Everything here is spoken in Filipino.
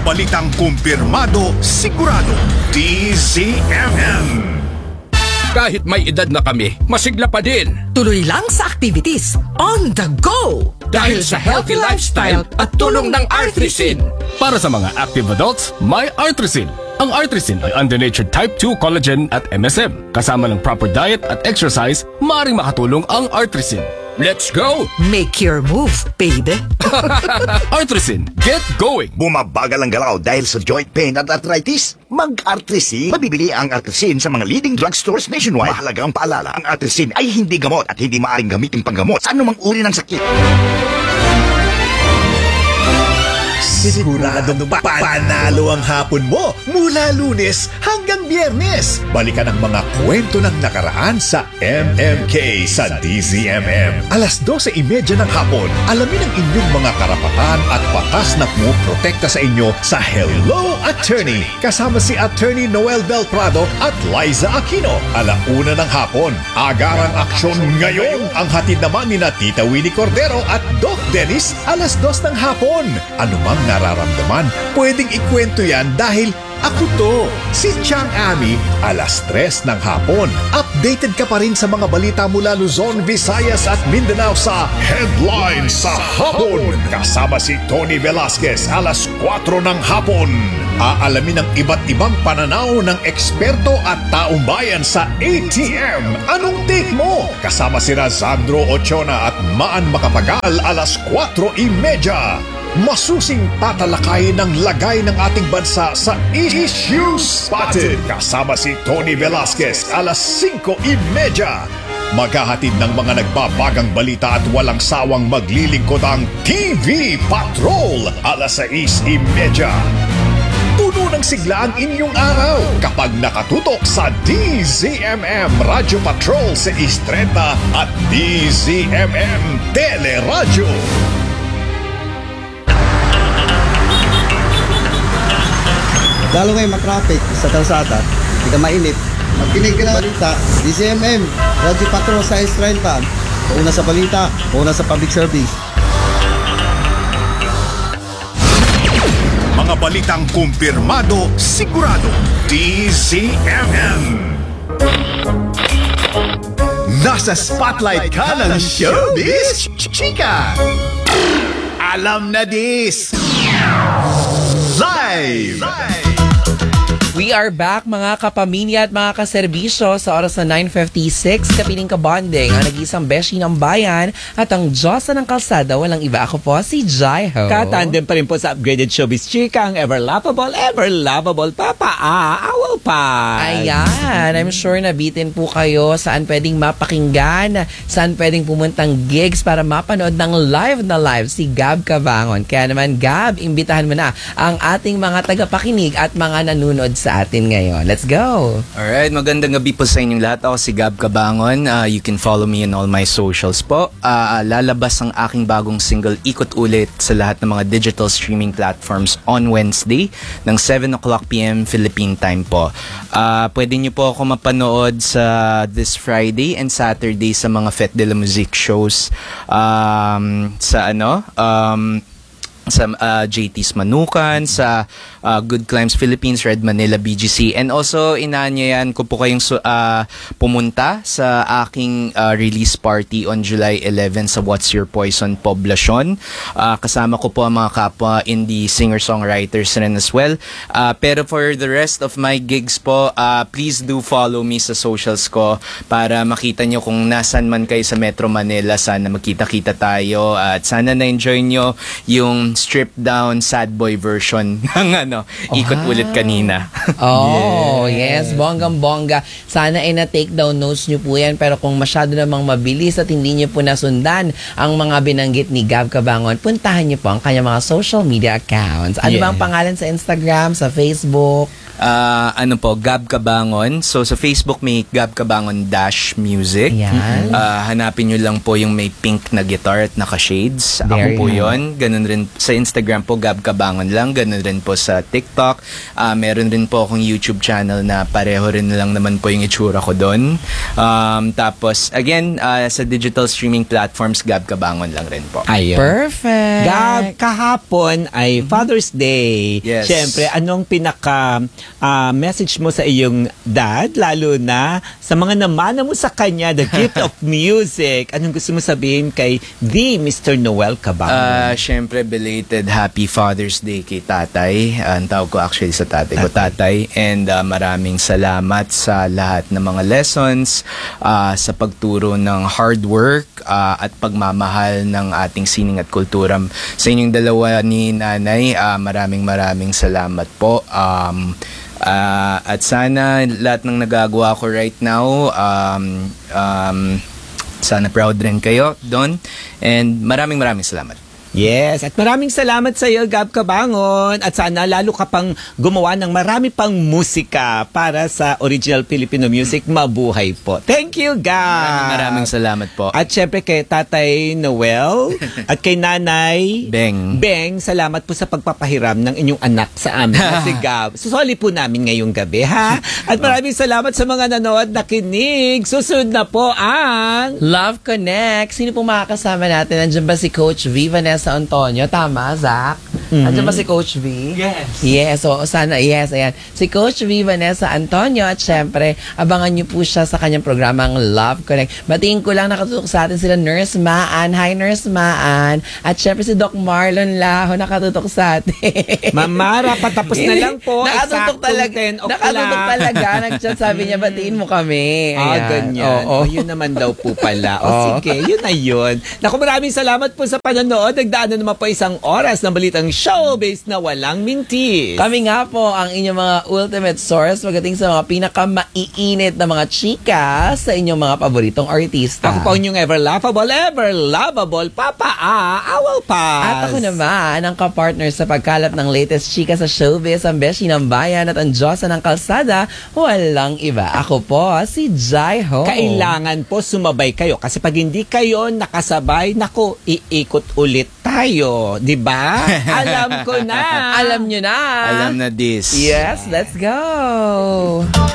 balitang kumpirmado, sigurado, DZMM. Kahit may edad na kami, masigla pa din. Tuloy lang sa activities, on the go! Dahil sa healthy lifestyle at tulong ng Artrisin. Para sa mga active adults, may Artrisin. Ang Artrisin ay unddenatured type 2 collagen at MSM. Kasama ng proper diet at exercise, maaaring makatulong ang Artrisin. Let's go! Make your move, baby! Artrisin, get going! Bumabagal ang galaw dahil sa joint pain at arthritis? Mag-Artrisin. Mabibili ang Artrisin sa mga leading drugstores nationwide. Mahalagang paalala, ang Artrisin ay hindi gamot at hindi maaaring gamitin panggamot sa anumang uri ng sakit. Siguradong panalo ang hapon mo mula Lunes hanggang Biyernes. Balikan ang mga kwento ng nakaraan sa MMK sa DZMM. Alas 12:30 ng hapon, alamin ang inyong mga karapatan at batas na pumoprotekta sa inyo sa Hello Attorney. Kasama si Attorney Noel Del Prado at Liza Aquino. 1:00 ng hapon, agarang aksyon ngayon. Ang hatid naman ni Tita Winnie Cordero at Doc Dennis, 2:00 ng hapon. Anumang nararamdaman, pwedeng ikwento yan dahil ako to, si Chang Ami, 3:00 ng hapon. Updated ka pa rin sa mga balita mula Luzon, Visayas at Mindanao sa Headline sa Hapon. Kasama si Tony Velasquez, 4:00 ng hapon. Aalamin ang iba't ibang pananaw ng eksperto at taong bayan sa ATM. Anong take mo? Kasama si Razandro Ochona at Maan Makapagal, 4:30. Masusing tatalakayin ng lagay ng ating bansa sa Issue Spotted. Kasama si Tony Velasquez, 5:30. Maghahatid ng mga nagbabagang balita at walang sawang maglilingkod ang TV Patrol, 6:30. Puno ng sigla ang inyong araw kapag nakatutok sa DZMM Radio Patrol sa Istreta at DZMM Teleradyo. Lalo ngayon matraffic sa kalsada, hindi ka mainip. Magkinig ka na balita, DZMM, Radio Patrol sa S30. Una sa balita, una sa public service. Mga balitang kumpirmado, sigurado, DZMM. Nasa spotlight ka ng showbiz, chika! Alam na this! Live! We are back mga kapamilya at mga kaserbisyo sa oras na 9:56. Kapiling kabonding ang nag-iisang beshi ng bayan at ang Diyosa ng kalsada. Walang iba, ako po si Jaiho. Katandem pa rin po sa upgraded showbiz chika ang ever lovable Papa Awal pa. Ayan, I'm sure nabitin po kayo saan pwedeng mapakinggan, saan pwedeng pumuntang gigs para mapanood ng live na live si Gab Cabangon. Kaya naman Gab, imbitahan mo na ang ating mga tagapakinig at mga nanonood sa atin ngayon. Let's go! Alright, magandang gabi po sa inyong lahat. Ako si Gab Cabangon. You can follow me on all my socials po. Lalabas ang aking bagong single, Ikot Ulit, sa lahat ng mga digital streaming platforms on Wednesday ng 7:00 p.m. Philippine time po. Pwede nyo po ako mapanood sa this Friday and Saturday sa mga Fête de la Musique shows sa JT's Manukan, sa Good Climbs Philippines, Red Manila BGC. And also, inaanyayan ko po kayong pumunta sa aking release party on July 11 sa What's Your Poison Poblacion. Kasama ko po ang mga kapwa indie singer-songwriters rin as well. Pero for the rest of my gigs po, please do follow me sa socials ko para makita nyo kung nasan man kayo sa Metro Manila. Sana magkita-kita tayo at sana na-enjoy nyo yung stripped down sad boy version ng Ikot Ulit kanina. Yes, bonggang-bongga. Sana ay na-take down notes nyo po yan, pero kung masyado namang mabilis at hindi nyo po nasundan ang mga binanggit ni Gab Cabangon, puntahan nyo po ang kanyang mga social media accounts. Ano ba ang pangalan sa Instagram, sa Facebook? Gab Cabangon. So sa Facebook may Gab Cabangon -music. Hanapin nyo lang po yung may pink na guitar at naka-shades. Ako po yun. Ganun rin sa Instagram po, Gab Cabangon lang. Ganun rin po sa TikTok. Meron rin po akong YouTube channel na pareho rin lang naman po yung itsura ko doon. Tapos again, sa digital streaming platforms, Gab Cabangon lang rin po. Perfect! correct. Gab, kahapon ay Father's Day. Yes. Siyempre, anong pinaka-message mo sa iyong dad, lalo na sa mga namana mo sa kanya, the gift of music? Anong gusto mo sabihin kay the Mr. Noel Cabangon? Siyempre, belated Happy Father's Day kay tatay. Ang tawag ko actually sa tatay ko, tatay. And maraming salamat sa lahat ng mga lessons, sa pagturo ng hard work, at pagmamahal ng ating sining at kultura. Sa inyong dalawa ni nanay, maraming salamat po. At sana lahat ng nagagawa ko right now, sana proud rin kayo doon. And maraming salamat. Yes, at maraming salamat sa iyo, Gab Cabangon. At sana lalo ka pang gumawa ng marami pang musika para sa original Filipino music. Mabuhay po. Thank you, Gab. Maraming salamat po. At syempre kay Tatay Noel at kay Nanay Beng, salamat po sa pagpapahiram ng inyong anak sa amin. Si Gab. Susoli po namin ngayong gabi, ha? At maraming salamat sa mga nanood na kinig. Susunod na po ang Love Connect. Sino po makakasama natin? Nandiyan ba si Coach V, Vanessa Antonio? Tama, Zach? Nandiyan ba si Coach V? Yes. Yes, so sana, yes, ayan. Si Coach V, Vanessa Antonio, at syempre, abangan niyo po siya sa kanyang programang Love Connect. Batiin ko lang, nakatutok sa atin sila Nurse Maan. Hi, Nurse Maan. At syempre si Doc Marlon Laho, nakatutok sa atin. Mamara, patapos na lang po. Nakatutok talaga. 10 o'clock. Nakatutok talaga. Nag-chat, sabi niya, batiin mo kami. Ganyan. Oo. Yun naman daw po pala. Sige, yun na yun. Naku, maraming salamat po sa panonood. Nagdaan na naman po isang oras ng balitang showbiz na walang mintis. Kami nga po ang inyong mga ultimate source pagdating sa mga pinakamaiinit na mga chika sa inyong mga paboritong artista. Ako po inyong ever lovable, Papa Awal Pass. At ako naman ang kapartner sa pagkalap ng latest chika sa showbiz, ang beshi ng bayan at ang Diyosa ng kalsada, walang iba. Ako po, si Jai Ho. Kailangan po sumabay kayo kasi pag hindi kayo nakasabay, naku, iikot ulit tayo. Diba? Alam ko na. Alam nyo na. alam na this. Yes, let's go.